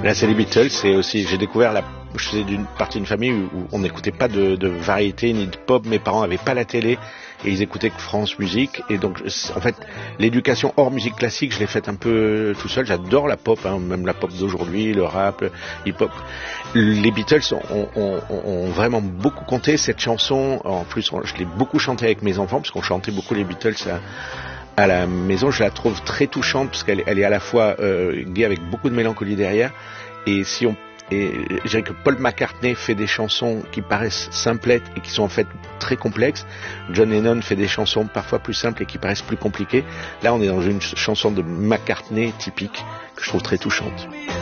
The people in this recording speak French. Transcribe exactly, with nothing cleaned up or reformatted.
Là, c'est les Beatles. C'est aussi, j'ai découvert la, je faisais d'une partie d'une famille où, où on n'écoutait pas de, de variété ni de pop. Mes parents avaient pas la télé et ils écoutaient que France Musique. Et donc, en fait, l'éducation hors musique classique, je l'ai faite un peu tout seul. J'adore la pop, hein, même la pop d'aujourd'hui, le rap, le hip-hop. Les Beatles ont, ont, ont vraiment beaucoup compté. Cette chanson, en plus, je l'ai beaucoup chantée avec mes enfants parce qu'on chantait beaucoup les Beatles à, à la maison. Je la trouve très touchante parce qu'elle elle est à la fois euh, gaie avec beaucoup de mélancolie derrière. Et si on Et je dirais que Paul McCartney fait des chansons qui paraissent simplettes et qui sont en fait très complexes. John Lennon fait des chansons parfois plus simples et qui paraissent plus compliquées. Là, on est dans une chanson de McCartney typique que je trouve très touchante.